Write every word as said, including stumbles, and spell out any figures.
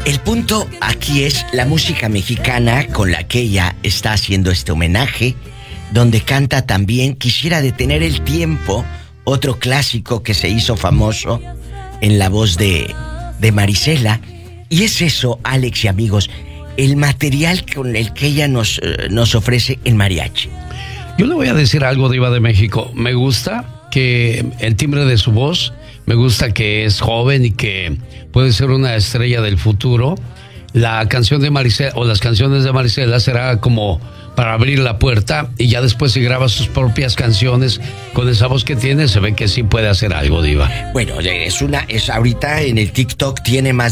El punto aquí es la música mexicana con la que ella está haciendo este homenaje, donde canta también Quisiera detener el tiempo, otro clásico que se hizo famoso en la voz de, de Marisela. Y es eso, Alex y amigos, el material con el que ella nos, uh, nos ofrece en mariachi. Yo le voy a decir algo, Diva de México. Me gusta que el timbre de su voz, me gusta que es joven y que puede ser una estrella del futuro. La canción de Marisela, o las canciones de Marisela, será como para abrir la puerta, y ya después si graba sus propias canciones con esa voz que tiene, se ve que sí puede hacer algo, Diva. Bueno, es una, es ahorita en el TikTok tiene más